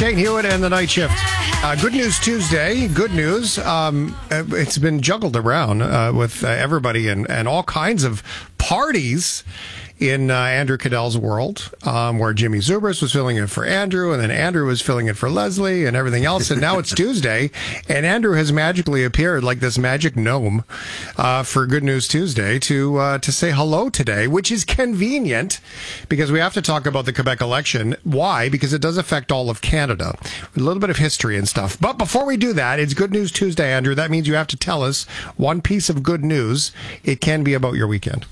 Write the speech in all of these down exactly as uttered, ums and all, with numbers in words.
Shane Hewitt and the Night Shift. Uh, Good News Tuesday. Good news. Um, it's been juggled around uh, with uh, everybody and, and all kinds of parties in uh, Andrew Cadell's world, um, where Jimmy Zubris was filling in for Andrew, and then Andrew was filling in for Leslie and everything else. And now it's Tuesday, and Andrew has magically appeared like this magic gnome uh, for Good News Tuesday to uh, to say hello today, which is convenient because we have to talk about the Quebec election. Why? Because it does affect all of Canada. A little bit of history and stuff. But before we do that, it's Good News Tuesday, Andrew. That means you have to tell us one piece of good news. It can be about your weekend.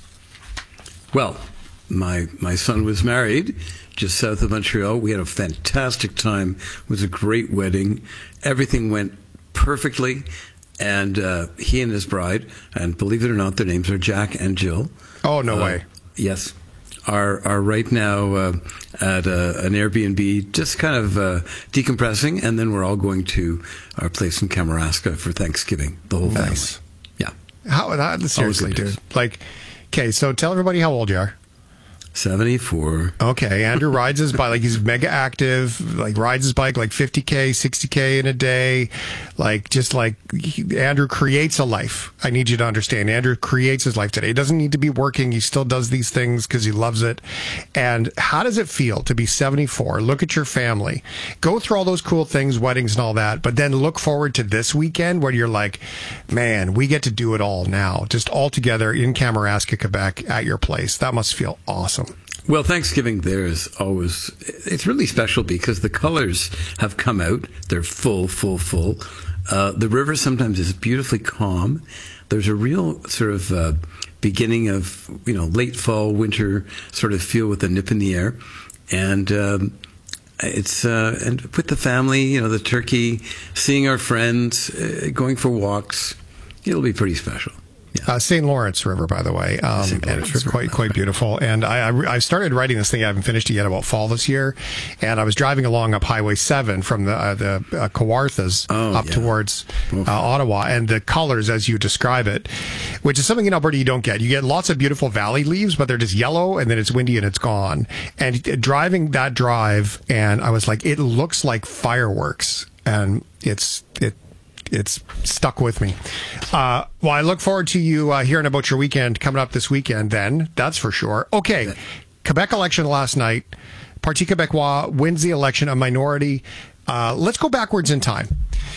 Well, My my son was married just south of Montreal. We had a fantastic time. It was a great wedding. Everything went perfectly. And uh, he and his bride, and believe it or not, their names are Jack and Jill. Oh, no uh, way. Yes. Are are right now uh, at uh, an Airbnb, just kind of uh, decompressing. And then we're all going to our place in Kamouraska for Thanksgiving, the whole Nice. family. Yeah. How, that, seriously, dude. Like, okay, so tell everybody how old you are. seventy-four. Okay, Andrew rides his bike, like he's mega active, like rides his bike like fifty K, sixty K in a day. Like, just like, he, Andrew creates a life. I need you to understand. Andrew creates his life today. He doesn't need to be working. He still does these things because he loves it. And how does it feel to be seventy-four? Look at your family. Go through all those cool things, weddings and all that, but then look forward to this weekend where you're like, man, we get to do it all now, just all together in Kamouraska, Quebec at your place. That must feel awesome. Well, Thanksgiving there is always, it's really special because the colors have come out. They're full, full, full. Uh, the river sometimes is beautifully calm. There's a real sort of uh, beginning of, you know, late fall, winter sort of feel with a nip in the air. And um, it's, uh, and with the family, you know, the turkey, seeing our friends, uh, going for walks, it'll be pretty special. Yeah. Uh, Saint Lawrence River, by the way, um, and it's quite quite beautiful. And I, I I started writing this thing. I haven't finished it yet about fall this year. And I was driving along up Highway seven from the uh, the uh, Kawarthas oh, up yeah. towards uh, Ottawa, and the colors as you describe it, which is something in Alberta you don't get. You get lots of beautiful valley leaves, but they're just yellow, and then it's windy and it's gone. And driving that drive, and I was like, it looks like fireworks, and it's it. It's stuck with me. Uh, well, I look forward to you uh, hearing about your weekend coming up this weekend then. That's for sure. Okay. Quebec election last night. Parti Québécois wins the election, a minority. Uh, let's go backwards in time.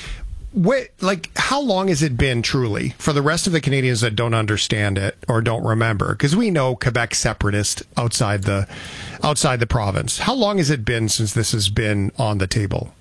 Wait, like, how long has it been truly for the rest of the Canadians that don't understand it or don't remember? Because we know Quebec separatist outside the, outside the province. How long has it been since this has been on the table?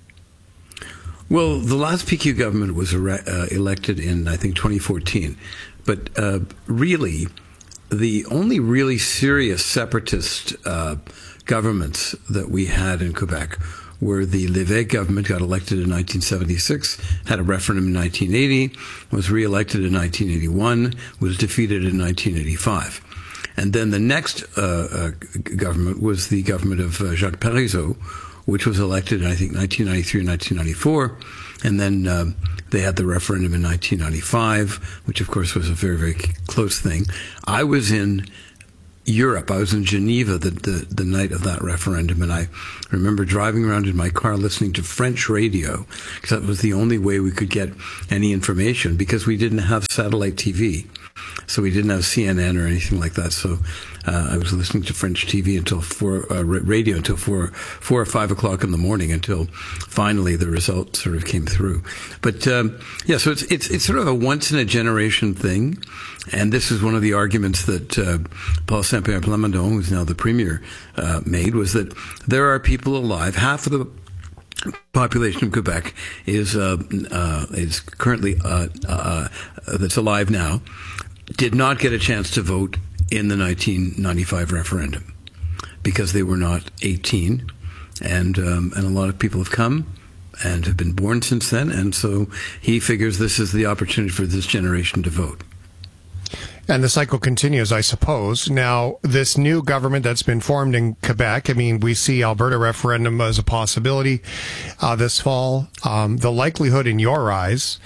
Well, the last P Q government was uh, elected in, I think, twenty fourteen. But uh, really, the only really serious separatist uh, governments that we had in Quebec were the Lévesque government, got elected in nineteen seventy-six, had a referendum in nineteen eighty, was re-elected in nineteen eighty-one, was defeated in nineteen eighty-five. And then the next uh, uh, government was the government of uh, Jacques Parizeau, which was elected in, I think, nineteen ninety-three and nineteen ninety-four. And then um, they had the referendum in nineteen ninety-five, which, of course, was a very, very close thing. I was in Europe. I was in Geneva the, the, the night of that referendum, and I remember driving around in my car listening to French radio, because that was the only way we could get any information, because we didn't have satellite T V. So we didn't have C N N or anything like that. So uh, I was listening to French T V until four, uh, radio until four, four or five o'clock in the morning, until finally the result sort of came through. But um, yeah, so it's it's it's sort of a once in a generation thing, and this is one of the arguments that uh, Paul Saint-Pierre Plamondon, who's now the premier, uh, made, was that there are people alive, half of the population of Quebec is uh, uh, is currently uh, uh, that's alive now, did not get a chance to vote in the nineteen ninety-five referendum because they were not eighteen, and um, and a lot of people have come and have been born since then, and so he figures this is the opportunity for this generation to vote. And the cycle continues, I suppose. Now, this new government that's been formed in Quebec, I mean, we see Alberta referendum as a possibility uh, this fall. Um, the likelihood in your eyes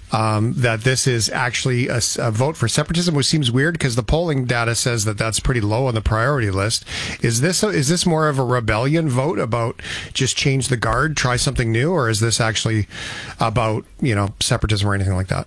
um, that this is actually a, a vote for separatism, which seems weird because the polling data says that that's pretty low on the priority list. Is this is this more of a rebellion vote about just change the guard, try something new, or is this actually about, you know, separatism or anything like that?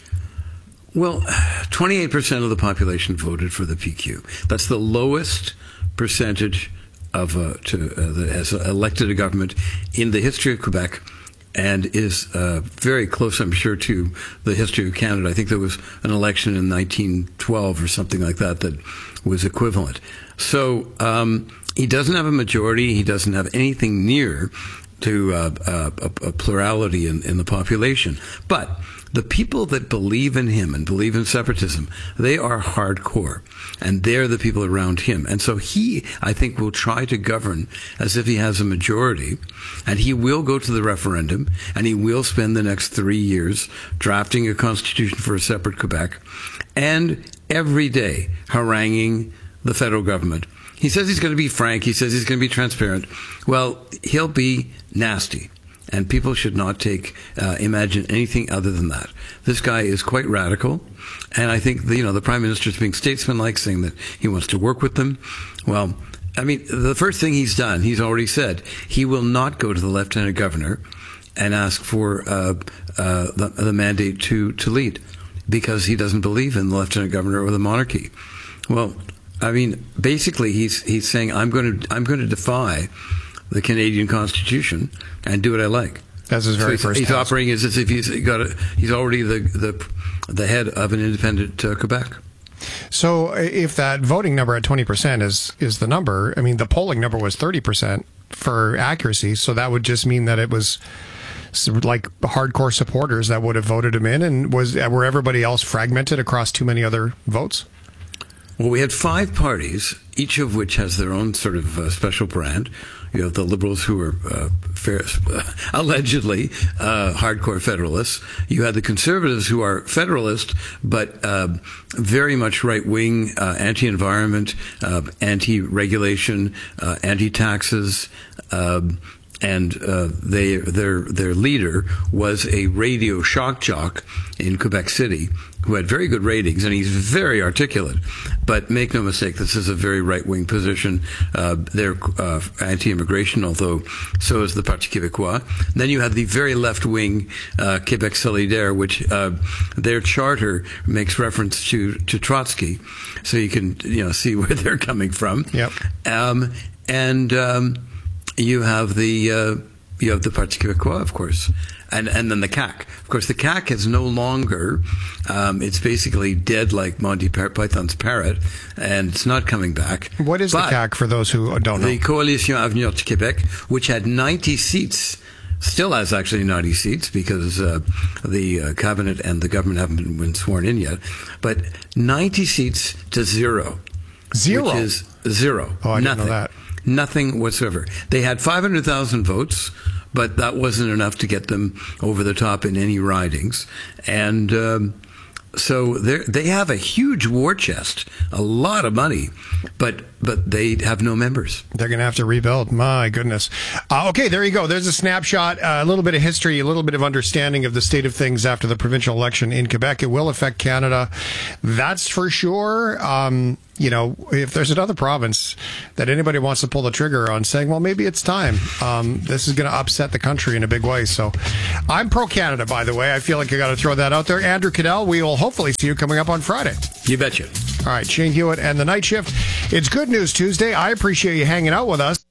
Well, twenty-eight percent of the population voted for the P Q. That's the lowest percentage of uh, to, uh, that has elected a government in the history of Quebec, and is uh, very close, I'm sure, to the history of Canada. I think there was an election in nineteen twelve or something like that that was equivalent. So um, he doesn't have a majority. He doesn't have anything near to uh, uh, a, a plurality in, in the population. But the people that believe in him and believe in separatism, they are hardcore, and they're the people around him. And so he, I think, will try to govern as if he has a majority, and he will go to the referendum, and he will spend the next three years drafting a constitution for a separate Quebec, and every day haranguing the federal government. He says he's going to be frank. He says he's going to be transparent. Well, he'll be nasty. And people should not take, uh, imagine anything other than that. This guy is quite radical. And I think, the, you know, the Prime Minister's being statesmanlike, saying that he wants to work with them. Well, I mean, the first thing he's done, he's already said, he will not go to the Lieutenant Governor and ask for uh, uh, the, the mandate to, to lead, because he doesn't believe in the Lieutenant Governor or the monarchy. Well, I mean, basically, he's he's saying, I'm going to I'm going to defy the Canadian Constitution and do what I like. That's his very so first. He's task. operating as if he's got a, he's already the, the the head of an independent uh, Quebec. So if that voting number at twenty percent is is the number, I mean, the polling number was thirty percent for accuracy. So that would just mean that it was like hardcore supporters that would have voted him in, and was were everybody else fragmented across too many other votes? Well, we had five parties, each of which has their own sort of uh, special brand. You have the Liberals, who are uh, fair, uh, allegedly uh, hardcore Federalists. You had the Conservatives, who are Federalist, but uh, very much right-wing, uh, anti-environment, uh, anti-regulation, uh, anti-taxes. Uh, And uh, they, their their leader was a radio shock jock in Quebec City who had very good ratings, and he's very articulate. But make no mistake, this is a very right-wing position. Uh, they're uh, anti-immigration, although so is the Parti Québécois. Then you have the very left-wing uh, Québec Solidaire, which uh, their charter makes reference to, to Trotsky, so you can you know see where they're coming from. Yep. Um, and um, You have the uh, you have the Parti Québécois, of course, and and then the C A Q. Of course, the C A Q is no longer. Um, it's basically dead, like Monty Python's parrot, and it's not coming back. What is but the C A Q for those who don't know? The Coalition Avenir du Québec, which had ninety seats, still has actually ninety seats because uh, the uh, cabinet and the government haven't been sworn in yet, but ninety seats to zero. Zero? Which is zero. Oh, I Nothing. didn't know that. Nothing whatsoever. They had five hundred thousand votes, but that wasn't enough to get them over the top in any ridings. And um, so they have a huge war chest, a lot of money, but but they have no members. They're going to have to rebuild. My goodness. Uh, okay, there you go. There's a snapshot, uh, a little bit of history, a little bit of understanding of the state of things after the provincial election in Quebec. It will affect Canada. That's for sure. Um, you know, if there's another province that anybody wants to pull the trigger on saying, well, maybe it's time, um, this is going to upset the country in a big way. So I'm pro-Canada, by the way. I feel like I got to throw that out there. Andrew Cadell, we will hopefully see you coming up on Friday. You betcha. All right, Shane Hewitt and the Night Shift. It's Good News Tuesday. I appreciate you hanging out with us.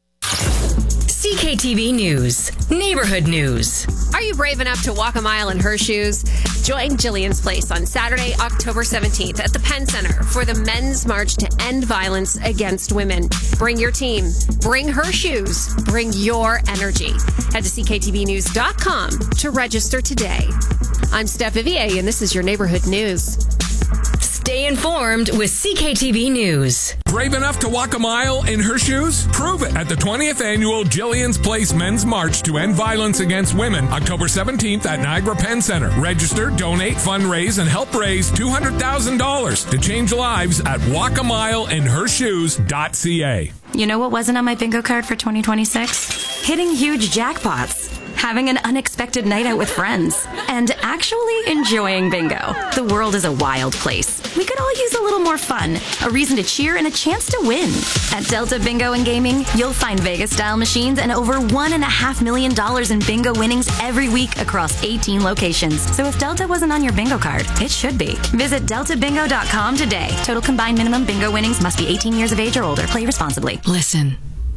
C K T V News, Neighborhood News. Are you brave enough to walk a mile in her shoes? Join Jillian's Place on Saturday, October seventeenth at the Penn Center for the Men's March to End Violence Against Women. Bring your team. Bring her shoes. Bring your energy. Head to C K T V news dot com to register today. I'm Steph Vivier, and this is your Neighborhood News. Stay informed with C K T V News. Brave enough to walk a mile in her shoes? Prove it at the twentieth Annual Jillian's Place Men's March to End Violence Against Women, October seventeenth at Niagara Penn Center. Register, donate, fundraise, and help raise two hundred thousand dollars to change lives at walk a mile in her shoes dot c a. You know what wasn't on my bingo card for twenty twenty-six? Hitting huge jackpots. having an unexpected night out with friends, and actually enjoying bingo. The world is a wild place. We could all use a little more fun, a reason to cheer, and a chance to win. At Delta Bingo and Gaming, you'll find Vegas-style machines and over one and a half million dollars in bingo winnings every week across eighteen locations. So if Delta wasn't on your bingo card, it should be. Visit delta bingo dot com today. Total combined minimum bingo winnings must be eighteen years of age or older. Play responsibly. Listen.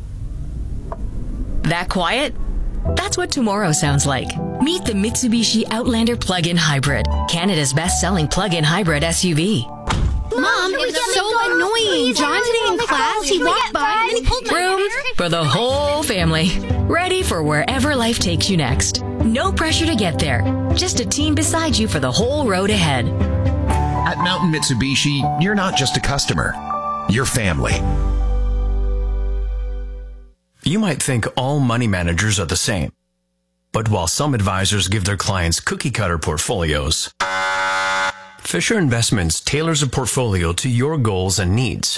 That quiet? That's what tomorrow sounds like. Meet the Mitsubishi Outlander Plug-in Hybrid, Canada's best-selling plug-in hybrid S U V. Mom, it was so annoying. John sitting in class, he walked by and then he pulled my hair. Room for the whole family. Ready for wherever life takes you next. No pressure to get there. Just a team beside you for the whole road ahead. At Mountain Mitsubishi, you're not just a customer. You're family. You might think all money managers are the same. But while some advisors give their clients cookie-cutter portfolios, Fisher Investments tailors a portfolio to your goals and needs.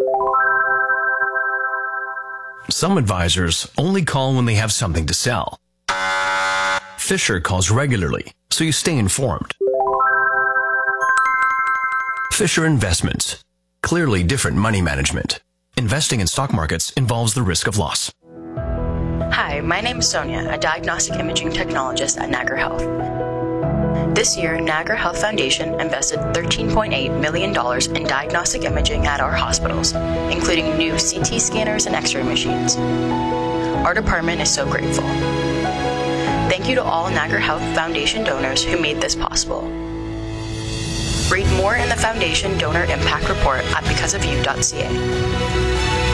Some advisors only call when they have something to sell. Fisher calls regularly, so you stay informed. Fisher Investments. Clearly different money management. Investing in stock markets involves the risk of loss. Hi, my name is Sonia, a diagnostic imaging technologist at Niagara Health. This year, Niagara Health Foundation invested thirteen point eight million dollars in diagnostic imaging at our hospitals, including new C T scanners and X-ray machines. Our department is so grateful. Thank you to all Niagara Health Foundation donors who made this possible. Read more in the Foundation Donor Impact Report at because of you dot c a.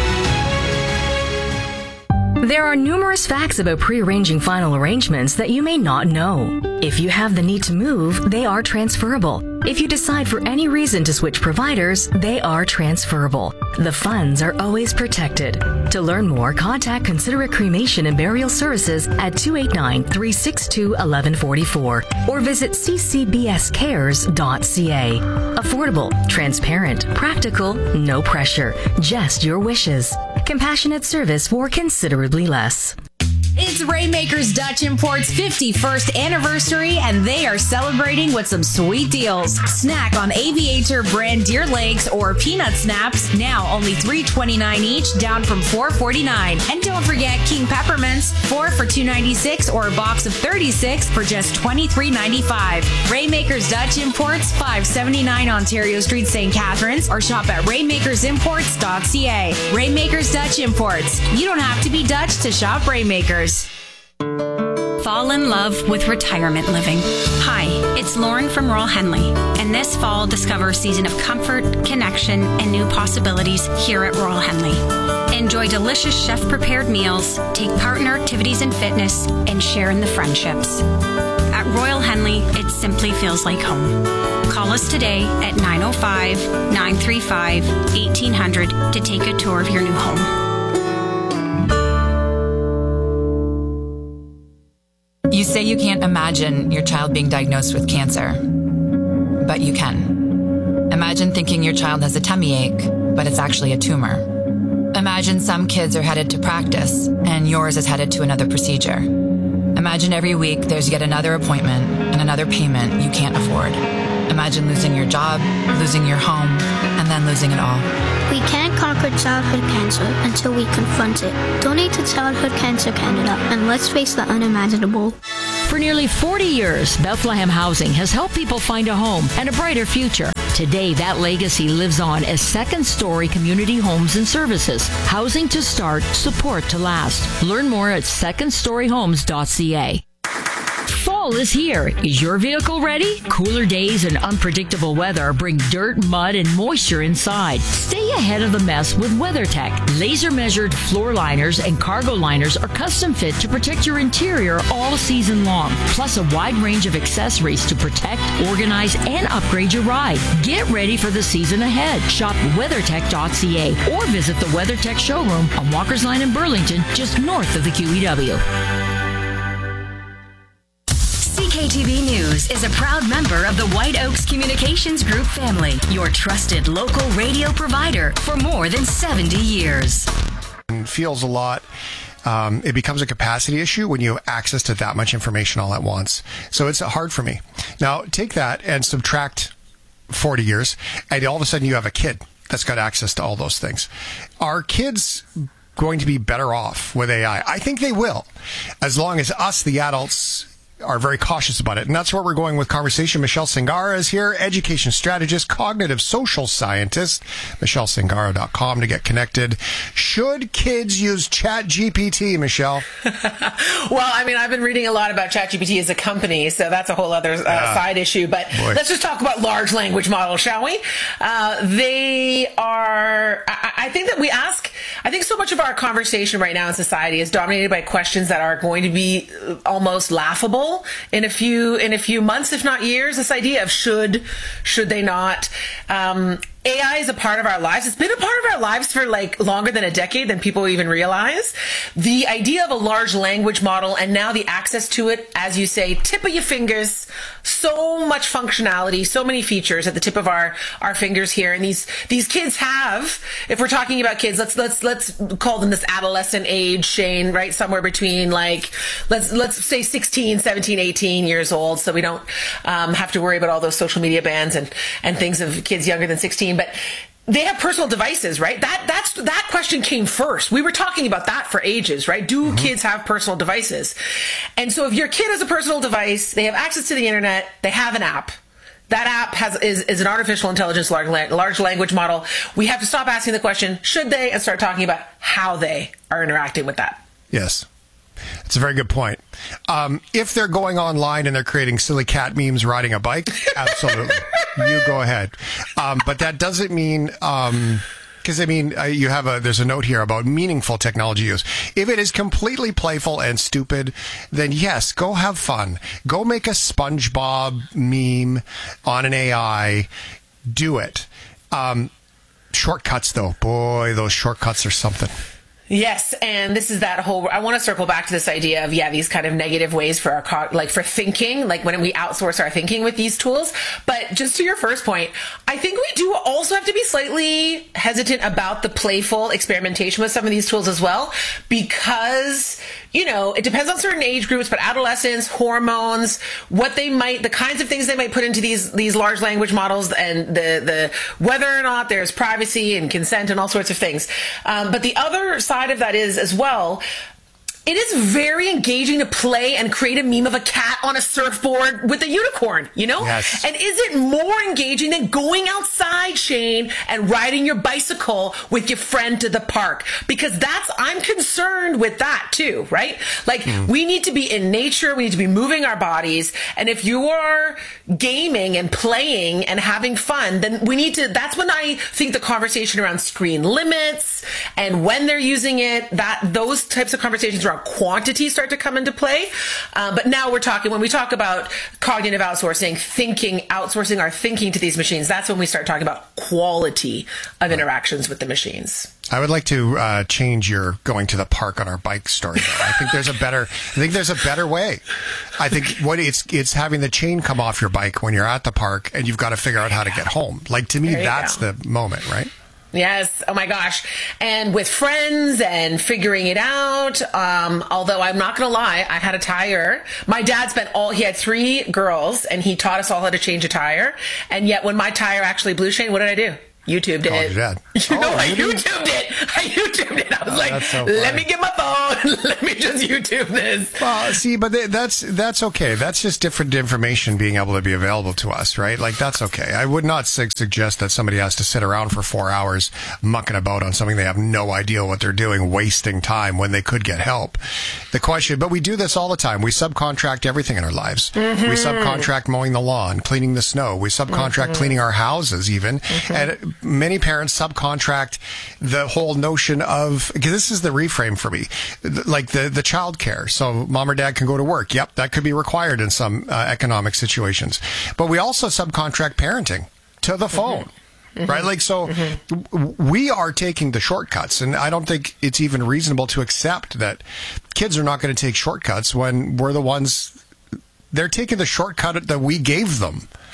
There are numerous facts about pre-arranging final arrangements that you may not know. If you have the need to move, they are transferable. If you decide for any reason to switch providers, they are transferable. The funds are always protected. To learn more, contact Considerate Cremation and Burial Services at two eight nine, three six two, one one four four or visit c c b s cares dot c a. Affordable, transparent, practical, no pressure, just your wishes. Compassionate service for considerably less. It's Rainmakers Dutch Import's fifty-first anniversary, and they are celebrating with some sweet deals. Snack on Aviator brand deer legs or peanut snaps, now only three twenty-nine each, down from four forty-nine. And don't forget King Peppermints, four for two ninety-six or a box of thirty-six for just twenty-three ninety-five. Rainmakers Dutch Imports, five seventy-nine Ontario Street, Saint Catharines, or shop at rainmakers imports dot c a. Rainmakers Dutch Imports. You don't have to be Dutch to shop Rainmakers. Fall in love with retirement living. Hi, it's Lauren from Royal Henley, and this fall discover a season of comfort, connection, and new possibilities here at Royal Henley. Enjoy delicious chef-prepared meals, take part in our activities and fitness, and share in the friendships. At Royal Henley, it simply feels like home. Call us today at nine oh five, nine three five, eighteen hundred to take a tour of your new home. You say you can't imagine your child being diagnosed with cancer, but you can. Imagine thinking your child has a tummy ache, but it's actually a tumor. Imagine some kids are headed to practice, and yours is headed to another procedure. Imagine every week there's yet another appointment and another payment you can't afford. Imagine losing your job, losing your home, and then losing it all. We can't conquer childhood cancer until we confront it. Donate to Childhood Cancer Canada, and let's face the unimaginable. For nearly forty years, Bethlehem Housing has helped people find a home and a brighter future. Today, that legacy lives on as second-story community homes and services. Housing to start, support to last. Learn more at second story homes dot c a. Fall is here. Is your vehicle ready? Cooler days and unpredictable weather bring dirt, mud, and moisture inside. Stay ahead of the mess with WeatherTech. Laser-measured floor liners and cargo liners are custom fit to protect your interior all season long. Plus a wide range of accessories to protect, organize, and upgrade your ride. Get ready for the season ahead. Shop weather tech dot c a or visit the WeatherTech showroom on Walker's Line in Burlington, just north of the Q E W. C K T V News is a proud member of the White Oaks Communications Group family, your trusted local radio provider for more than seventy years. Feels a lot Um, it becomes a capacity issue when you have access to that much information all at once. So it's hard for me. Now, take that and subtract forty years, and all of a sudden you have a kid that's got access to all those things. Are kids going to be better off with A I? I think they will, as long as us, the adults, are very cautious about it. And that's where we're going with conversation. Michelle Singara is here, education strategist, cognitive social scientist. Michelle Singara dot com to get connected. Should kids use Chat G P T, Michelle? Well, I mean, I've been reading a lot about Chat G P T as a company, so that's a whole other uh, yeah. side issue. But Boy. let's just talk about large language models, shall we? Uh, they are, I, I think that we ask, I think so much of our conversation right now in society is dominated by questions that are going to be almost laughable in a few in a few months, if not years. This idea of should should they not. Um, A I is a part of our lives. It's been a part of our lives for like longer than a decade than people even realize. The idea of a large language model and now the access to it, as you say, tip of your fingers, so much functionality, so many features at the tip of our, our fingers here. And these, these kids have, if we're talking about kids, let's, let's, let's call them this adolescent age, Shane, right? Somewhere between like, let's, let's say sixteen, seventeen, eighteen years old. So we don't um, have to worry about all those social media bans and, and things of kids younger than sixteen. But they have personal devices, right? That that's that question came first. We were talking about that for ages, right? Do mm-hmm. kids have personal devices? And so if your kid has a personal device, they have access to the internet, they have an app. That app has is, is an artificial intelligence large, large language model. We have to stop asking the question, should they, and start talking about how they are interacting with that. Yes. That's a very good point. Um, if they're going online and they're creating silly cat memes riding a bike, absolutely. You go ahead. Um, but that doesn't mean, um, because I mean, uh, you have a, there's a note here about meaningful technology use. If it is completely playful and stupid, then yes, go have fun. Go make a SpongeBob meme on an A I. Do it. Um, shortcuts though, boy, those shortcuts are something. Yes, and this is that whole, I want to circle back to this idea of, yeah, these kind of negative ways for our, like for thinking, like when we outsource our thinking with these tools. But just to your first point, I think we do also have to be slightly hesitant about the playful experimentation with some of these tools as well, because, you know, it depends on certain age groups, but adolescents, hormones, what they might, the kinds of things they might put into these, these large language models, and the, the, whether or not there's privacy and consent and all sorts of things. Um, but the other side of that is as well, it is very engaging to play and create a meme of a cat on a surfboard with a unicorn, you know? Yes. And is it more engaging than going outside, Shane, and riding your bicycle with your friend to the park? Because that's, I'm concerned with that too, right? Like, mm. we need to be in nature, we need to be moving our bodies, and if you are gaming and playing and having fun, then we need to, that's when I think the conversation around screen limits and when they're using it, that those types of conversations around quantity start to come into play. Um, but now we're talking, when we talk about cognitive outsourcing, thinking, outsourcing our thinking to these machines, that's when we start talking about quality of interactions with the machines. I would like to uh, change your going to the park on our bike story, though. I think there's a better, I think there's a better way. I think what it's, it's having the chain come off your bike when you're at the park and you've got to figure out how to get home. Like, to me, that's go. the moment, right? Yes. Oh my gosh. And with friends and figuring it out. Um, although I'm not going to lie, I had a tire. My dad spent all, he had three girls and he taught us all how to change a tire. And yet when my tire actually blew, Shane, what did I do? YouTubed it. Oh, your dad. You know, oh, I YouTubed it. I YouTubed it. I was oh, like, so let me get my phone. Let me just YouTube this. Well, see, but that's that's okay. That's just different information being able to be available to us, right? Like, that's okay. I would not su- suggest that somebody has to sit around for four hours mucking about on something they have no idea what they're doing, wasting time when they could get help. The question, but we do this all the time. We subcontract everything in our lives. Mm-hmm. We subcontract mowing the lawn, cleaning the snow. We subcontract mm-hmm. cleaning our houses even. Mm-hmm. And many parents subcontract the whole notion of, because this is the reframe for me, like the, the child care. So mom or dad can go to work. Yep, that could be required in some uh, economic situations. But we also subcontract parenting to the phone. Mm-hmm. Right? Like, so mm-hmm. we are taking the shortcuts, and I don't think it's even reasonable to accept that kids are not going to take shortcuts when we're the ones, they're taking the shortcut that we gave them.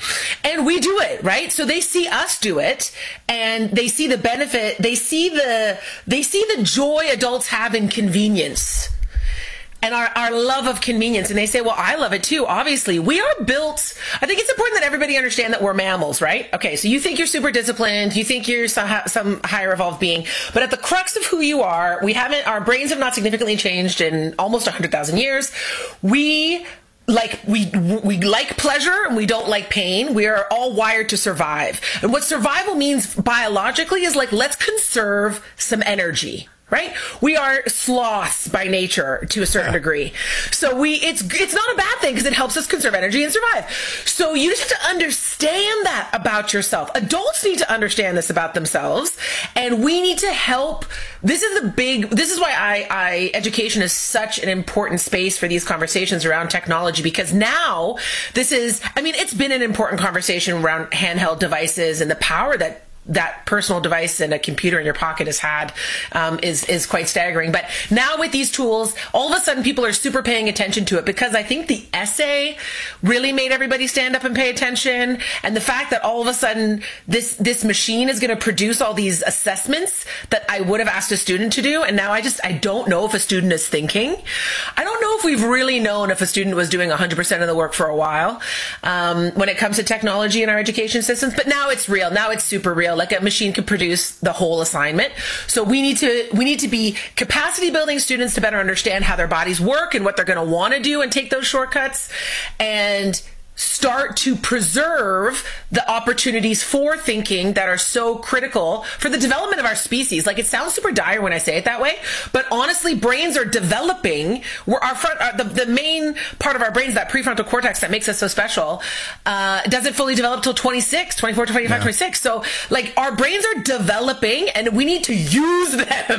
And we do it, right? So they see us do it, and they see the benefit. They see the they see the joy adults have in convenience. And our, our love of convenience. And they say, well, I love it too. Obviously, we are built. I think it's important that everybody understand that we're mammals, right? Okay, so you think you're super disciplined. You think you're some, some higher evolved being. But at the crux of who you are, we haven't, our brains have not significantly changed in almost one hundred thousand years. We like we we like pleasure and we don't like pain. We are all wired to survive. And what survival means biologically is like, let's conserve some energy. Right? We are sloths by nature to a certain yeah. degree. So we, it's, it's not a bad thing because it helps us conserve energy and survive. So you just have to understand that about yourself. Adults need to understand this about themselves, and we need to help. This is the big, this is why I, I, education is such an important space for these conversations around technology, because now this is, I mean, it's been an important conversation around handheld devices and the power that that personal device and a computer in your pocket has had um, is is quite staggering. But now with these tools, all of a sudden people are super paying attention to it, because I think the essay really made everybody stand up and pay attention. And the fact that all of a sudden this this machine is going to produce all these assessments that I would have asked a student to do, and now I just I don't know if a student is thinking. I don't know if we've really known if a student was doing one hundred percent of the work for a while um, when it comes to technology in our education systems. But now it's real. Now it's super real. Like a machine could produce the whole assignment. So we need to we need to be capacity building students to better understand how their bodies work and what they're going to want to do and take those shortcuts, and start to preserve the opportunities for thinking that are so critical for the development of our species. Like, it sounds super dire when I say it that way, but honestly, brains are developing. We're our front, uh, the, the main part of our brains, that prefrontal cortex that makes us so special, uh, doesn't fully develop till twenty-six, twenty-four, twenty-five, yeah. twenty-six. So like, our brains are developing, and we need to use them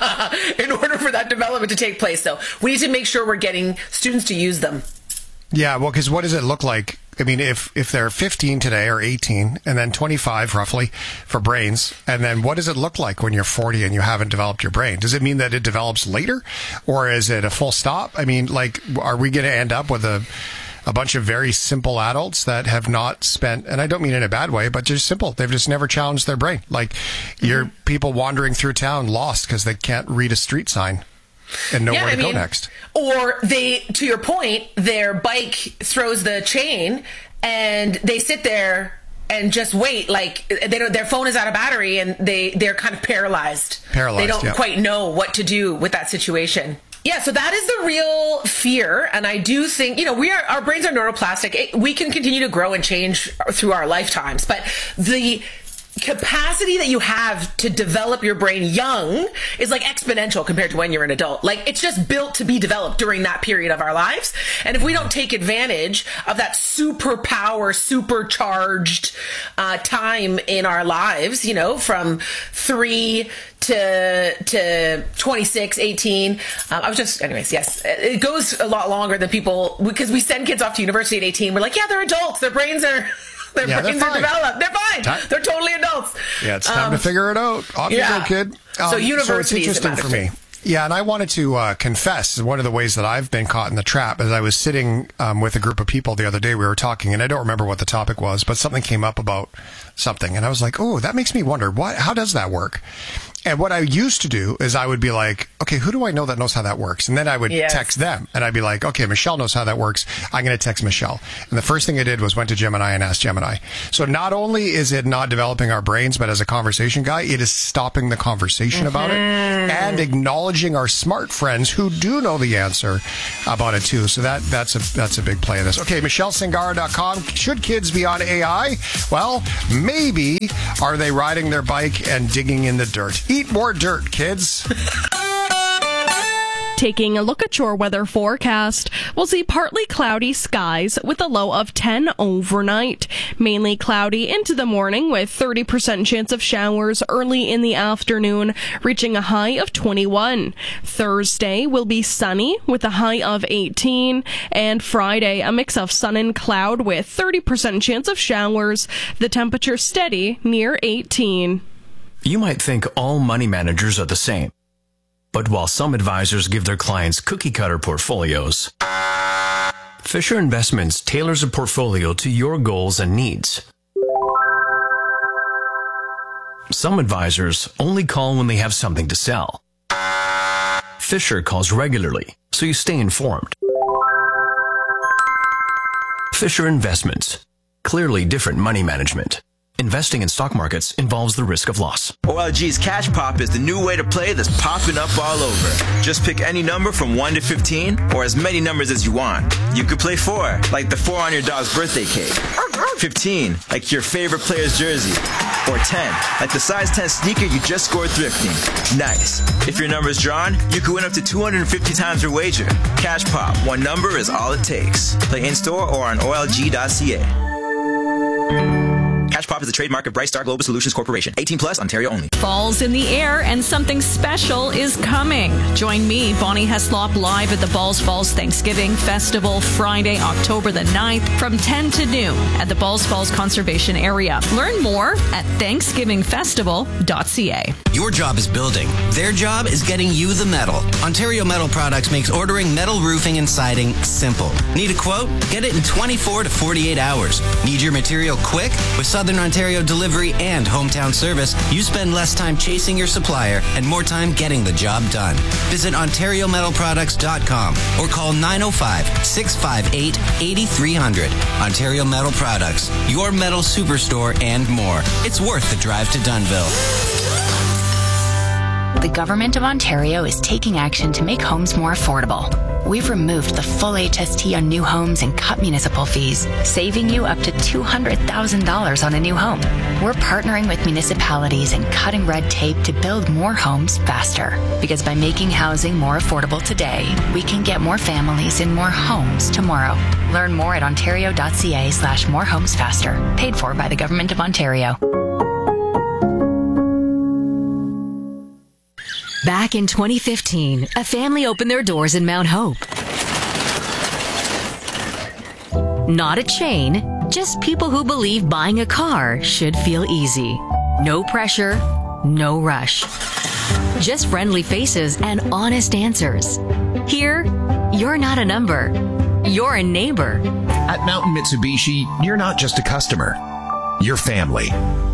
in order for that development to take place. So we need to make sure we're getting students to use them. Yeah, well, because what does it look like? I mean, if, if they're fifteen today or eighteen, and then twenty-five roughly for brains, and then what does it look like when you're forty and you haven't developed your brain? Does it mean that it develops later, or is it a full stop? I mean, like, are we going to end up with a a bunch of very simple adults that have not spent, and I don't mean in a bad way, but just simple. They've just never challenged their brain. Like, mm-hmm. you're people wandering through town lost because they can't read a street sign and know yeah, where to I mean, go next. Or they, to your point, their bike throws the chain and they sit there and just wait. Like, they don't, their phone is out of battery, and they, they're kind of paralyzed. Paralyzed, They don't yeah. quite know what to do with that situation. Yeah, so that is the real fear. And I do think, you know, we are, our brains are neuroplastic. It, we can continue to grow and change through our lifetimes. But the capacity that you have to develop your brain young is like exponential compared to when you're an adult. Like, it's just built to be developed during that period of our lives. And if we don't take advantage of that superpower, supercharged uh, time in our lives, you know, from three to to twenty-six, eighteen. Um, I was just, anyways, yes. It goes a lot longer than people, because we send kids off to university at eighteen. We're like, yeah, they're adults. Their brains are... Their yeah, brains are developed. They're fine. Time. They're totally adults. Yeah, it's time um, to figure it out. Off yeah. you go, kid. Um, so university so it's interesting for me. Yeah, and I wanted to uh, confess, one of the ways that I've been caught in the trap is I was sitting um, with a group of people the other day. We were talking, and I don't remember what the topic was, but something came up about something, and I was like, oh, that makes me wonder, what? How does that work? And what I used to do is I would be like, okay, who do I know that knows how that works? And then I would yes. text them, and I'd be like, okay, Michelle knows how that works. I'm going to text Michelle. And the first thing I did was went to Gemini and asked Gemini. So not only is it not developing our brains, but as a conversation guy, it is stopping the conversation mm-hmm. about it and acknowledging our smart friends who do know the answer about it too. So that that's a that's a big play of this. Okay, Michelle Singara dot com. Should kids be on A I? Well, maybe. Are they riding their bike and digging in the dirt? Eat more dirt, kids. Taking a look at your weather forecast, we'll see partly cloudy skies with a low of ten overnight. Mainly cloudy into the morning with thirty percent chance of showers early in the afternoon, reaching a high of twenty-one. Thursday will be sunny with a high of eighteen. And Friday, a mix of sun and cloud with thirty percent chance of showers. The temperature steady near eighteen. You might think all money managers are the same. But while some advisors give their clients cookie-cutter portfolios, Fisher Investments tailors a portfolio to your goals and needs. Some advisors only call when they have something to sell. Fisher calls regularly, so you stay informed. Fisher Investments. Clearly different money management. Investing in stock markets involves the risk of loss. O L G's Cash Pop is the new way to play that's popping up all over. Just pick any number from one to fifteen, or as many numbers as you want. You could play four, like the four on your dog's birthday cake. fifteen, like your favorite player's jersey. Or ten, like the size ten sneaker you just scored thrifting. Nice. If your number's drawn, you could win up to two hundred fifty times your wager. Cash Pop, one number is all it takes. Play in-store or on O L G dot C A. Cash Pop is a trademark of Brightstar Global Solutions Corporation. eighteen plus, Ontario only. Fall's in the air and something special is coming. Join me, Bonnie Heslop, live at the Balls Falls Thanksgiving Festival Friday, October the ninth from ten to noon at the Balls Falls Conservation Area. Learn more at thanksgiving festival dot c a. Your job is building. Their job is getting you the metal. Ontario Metal Products makes ordering metal roofing and siding simple. Need a quote? Get it in twenty-four to forty-eight hours. Need your material quick? With Southern Ontario delivery and hometown service, you spend less time chasing your supplier and more time getting the job done. Visit ontario metal products dot com or call nine oh five, six five eight, eight three zero zero. Ontario Metal Products, your metal superstore and more. It's worth the drive to Dunnville. The Government of Ontario is taking action to make homes more affordable. We've removed the full H S T on new homes and cut municipal fees, saving you up to two hundred thousand dollars on a new home. We're partnering with municipalities and cutting red tape to build more homes faster. Because by making housing more affordable today, we can get more families in more homes tomorrow. Learn more at ontario dot c a slash more homes faster. Paid for by the Government of Ontario. Back in twenty fifteen, a family opened their doors in Mount Hope. Not a chain, just people who believe buying a car should feel easy. No pressure, no rush. Just friendly faces and honest answers. Here, you're not a number. You're a neighbor. At Mountain Mitsubishi, you're not just a customer. You're family.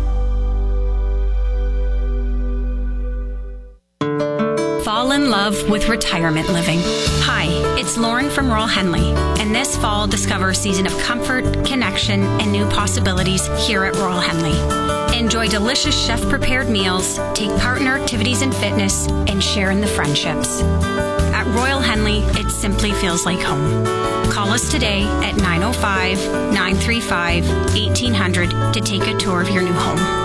Fall in love with retirement living. Hi, it's Lauren from Royal Henley, and this fall discover a season of comfort, connection, and new possibilities here at Royal Henley. Enjoy delicious chef-prepared meals, take part in our activities and fitness, and share in the friendships. At Royal Henley, it simply feels like home. Call us today at nine oh five, nine three five, eighteen hundred to take a tour of your new home.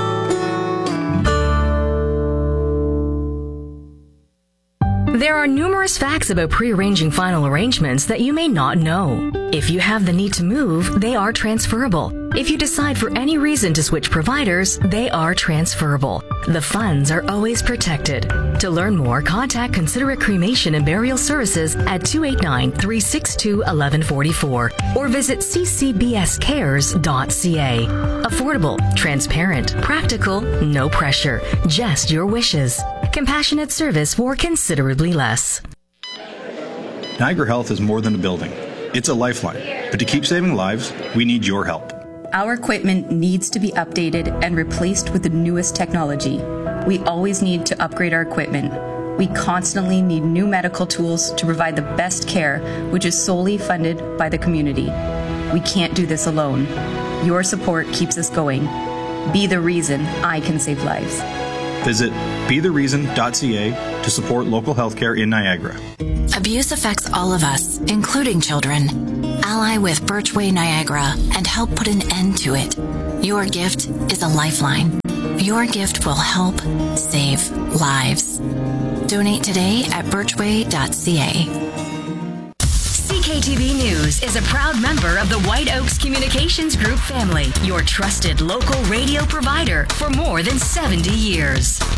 There are numerous facts about pre-arranging final arrangements that you may not know. If you have the need to move, they are transferable. If you decide for any reason to switch providers, they are transferable. The funds are always protected. To learn more, contact Considerate Cremation and Burial Services at two eight nine, three six two, one one four four or visit c c b s cares dot c a. Affordable, transparent, practical, no pressure, just your wishes. Compassionate service for considerably less. Niagara Health is more than a building. It's a lifeline. But to keep saving lives, we need your help. Our equipment needs to be updated and replaced with the newest technology. We always need to upgrade our equipment. We constantly need new medical tools to provide the best care, which is solely funded by the community. We can't do this alone. Your support keeps us going. Be the reason I can save lives. Visit be the reason dot c a to support local healthcare in Niagara. Abuse affects all of us, including children. Ally with Birchway Niagara and help put an end to it. Your gift is a lifeline. Your gift will help save lives. Donate today at birchway dot c a. C K T V News is a proud member of the White Oaks Communications Group family, your trusted local radio provider for more than seventy years.